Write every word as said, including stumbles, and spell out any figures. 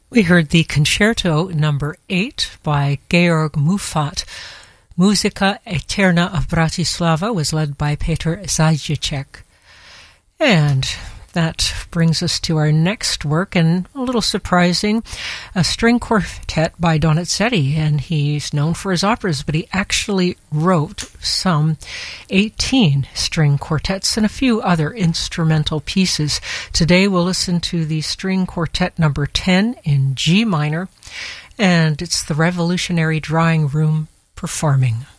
We heard the Concerto Number eight by Georg Muffat. Musica Eterna of Bratislava was led by Peter Zajicek. And that brings us to our next work, and a little surprising, a string quartet by Donizetti, and he's known for his operas, but he actually wrote some eighteen string quartets and a few other instrumental pieces. Today we'll listen to the string quartet number ten in G minor, and it's the Revolutionary Drawing Room performing.